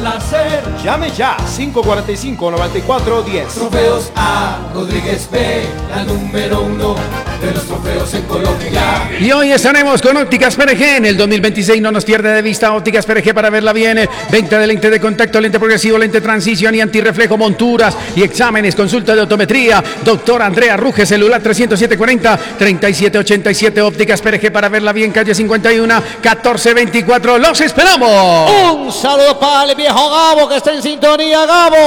Placer. Llame ya, 545-9410. Trofeos A. Rodríguez B, la número 1 de los trofeos en Colombia. Y hoy estaremos con Ópticas PRG. En el 2026 no nos pierde de vista Ópticas PRG para verla bien. Venta de lente de contacto, lente progresivo, lente transición y antirreflejo, monturas y exámenes, consulta de optometría. Doctor Andrea Ruge, celular 307-40-3787. Ópticas PRG para verla bien, calle 51, 1424. ¡Los esperamos! Un saludo para el viejo Gabo que está en sintonía.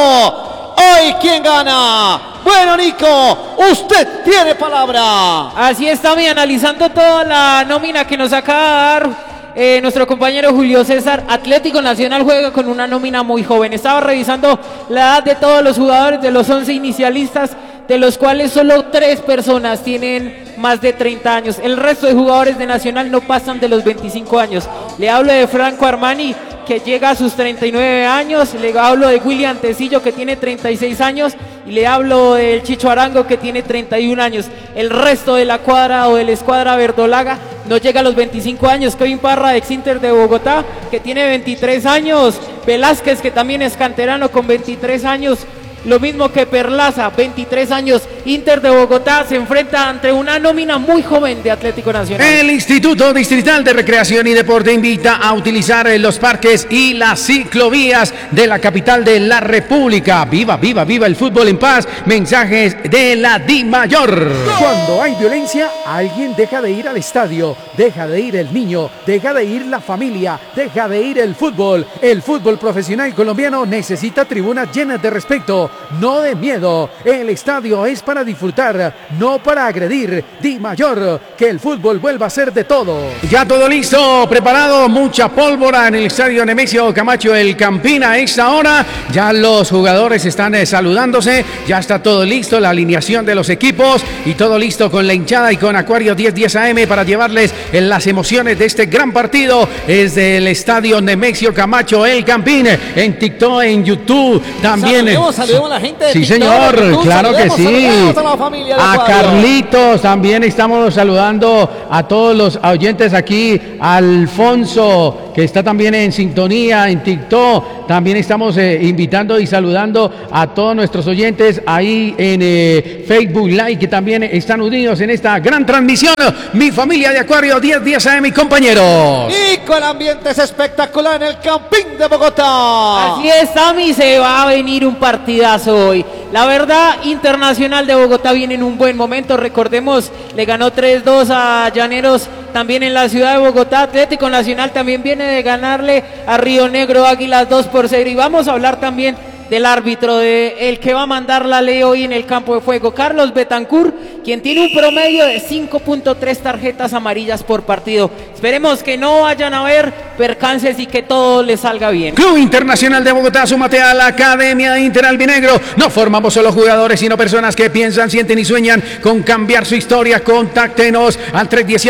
Gabo, hoy ¿quién gana? Bueno, Nico, usted tiene palabra. Así está, analizando toda la nómina que nos acaba de dar nuestro compañero Julio César. Atlético Nacional juega con una nómina muy joven. Estaba revisando la edad de todos los jugadores de los 11 inicialistas, de los cuales solo 3 personas tienen más de 30 años. El resto de jugadores de Nacional no pasan de los 25 años. Le hablo de Franco Armani, que llega a sus 39 años, le hablo de William Tecillo, que tiene 36 años, y le hablo del Chicho Arango, que tiene 31 años. El resto de la cuadra o de la escuadra verdolaga no llega a los 25 años. Kevin Parra, ex Inter de Bogotá, que tiene 23 años. Velázquez, que también es canterano, con 23 años. Lo mismo que Perlaza, 23 años. Inter de Bogotá se enfrenta ante una nómina muy joven de Atlético Nacional. El Instituto Distrital de Recreación y Deporte invita a utilizar los parques y las ciclovías de la capital de la República. ¡Viva, viva, viva el fútbol en paz! Mensajes de la DIMAYOR. Cuando hay violencia, alguien deja de ir al estadio, deja de ir el niño, deja de ir la familia, deja de ir el fútbol. El fútbol profesional colombiano necesita tribunas llenas de respeto, no de miedo. El estadio es para disfrutar, no para agredir. DIMAYOR, que el fútbol vuelva a ser de todo. Ya todo listo, preparado, mucha pólvora en el estadio Nemesio Camacho El Campín. A esta hora ya los jugadores están saludándose, ya está todo listo, la alineación de los equipos y todo listo con la hinchada y con Acuario 1010 AM para llevarles las emociones de este gran partido desde el estadio Nemesio Camacho El Campín, en TikTok, en YouTube también. Saludemos a la gente de sí, TikTok, señor, YouTube, claro que sí. A la familia a Carlitos, también estamos saludando a todos los oyentes aquí. Alfonso, que está también en sintonía en TikTok. También estamos invitando y saludando a todos nuestros oyentes ahí en Facebook Live, que también están unidos en esta gran transmisión. Mi familia de Acuario 1010 AM, mi compañero. Y con ambientes espectacular en el Campín de Bogotá. Así es, Tami, se va a venir un partidazo hoy. La verdad, Internacional de Bogotá viene en un buen momento. Recordemos, le ganó 3-2 a Llaneros también en la ciudad de Bogotá. Atlético Nacional también viene de ganarle a Río Negro Águilas 2-0. Y vamos a hablar también del árbitro, de el que va a mandar la ley hoy en el campo de juego, Carlos Betancourt, quien tiene un promedio de 5.3 tarjetas amarillas por partido. Esperemos que no vayan a haber percances y que todo le salga bien. Club Internacional de Bogotá, súmate a la Academia de Inter Albinegro. No formamos solo jugadores, sino personas que piensan, sienten y sueñan con cambiar su historia. Contáctenos al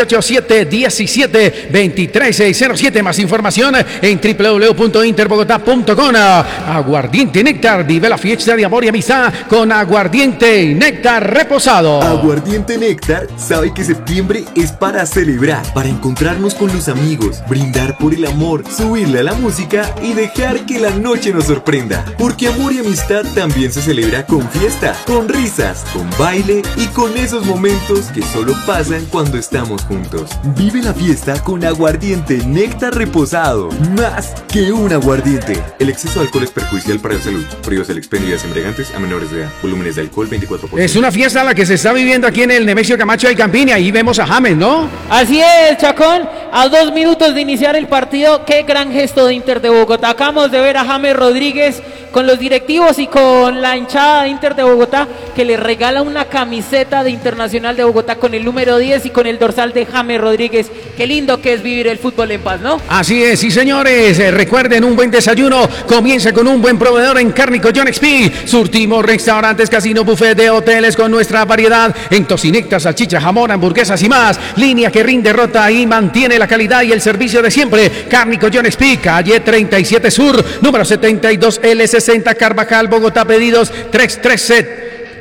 318-717-2307. Más información en www.interbogotá.com. Aguardiente Néctar, vive la fiesta de amor y amistad con Aguardiente Néctar reposado. Aguardiente Néctar sabe que septiembre es para celebrar, para encontrarnos con los amigos, brindar por el amor, subirle a la música y dejar que la noche nos sorprenda. Porque amor y amistad también se celebra con fiesta, con risas, con baile y con esos momentos que solo pasan cuando estamos juntos. Vive la fiesta con Aguardiente Néctar reposado, más que un aguardiente. El exceso de alcohol es perjudicial para la salud. Prohíbas el expendio de embriagantes a menores de edad. Volúmenes de alcohol 24%. Es una fiesta la que se está viviendo aquí en el Nemesio Camacho del Campín, y ahí vemos a James, ¿no? Así es, Chacón, a 2 minutos de iniciar el partido. Qué gran gesto de Inter de Bogotá. Acabamos de ver a James Rodríguez con los directivos y con la hinchada de Inter de Bogotá, que le regala una camiseta de Internacional de Bogotá con el número 10 y con el dorsal de James Rodríguez. Qué lindo que es vivir el fútbol en paz, ¿no? Así es, sí señores, recuerden, un buen desayuno comienza con un buen proveedor en Cárnico John XP. Surtimos restaurantes, casino, buffet de hoteles con nuestra variedad en tocineta, salchicha, jamón, hamburguesas y más. Línea que rinde, rota y mantiene la calidad y el servicio de siempre. Cárnico John XP, calle 37 Sur, número 72 L60, Carvajal, Bogotá. Pedidos 313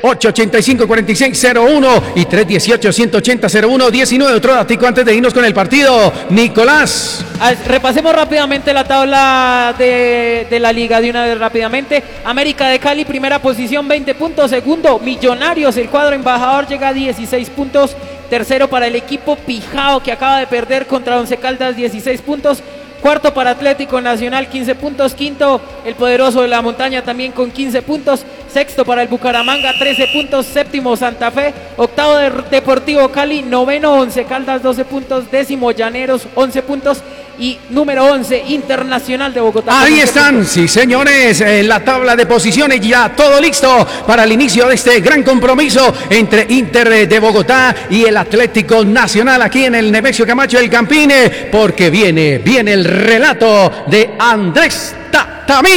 885-4601 y 318-180-0119. Otro datico antes de irnos con el partido, Nicolás. Repasemos rápidamente la tabla de la liga de una vez rápidamente. América de Cali, primera posición, 20 puntos. Segundo, Millonarios, el cuadro embajador, llega a 16 puntos. Tercero para el equipo Pijao, que acaba de perder contra Once Caldas, 16 puntos. Cuarto para Atlético Nacional, 15 puntos. Quinto, el poderoso de la montaña, también con 15 puntos. Sexto para el Bucaramanga, 13 puntos. Séptimo, Santa Fe. Octavo, Deportivo Cali. Noveno, Once Caldas, 12 puntos. Décimo, Llaneros, 11 puntos. Y número 11, Internacional de Bogotá. Ahí están, puntos. Sí señores, la tabla de posiciones, ya todo listo para el inicio de este gran compromiso entre Inter de Bogotá y el Atlético Nacional aquí en el Nemesio Camacho del Campín, porque viene el relato de Andrés Tamí.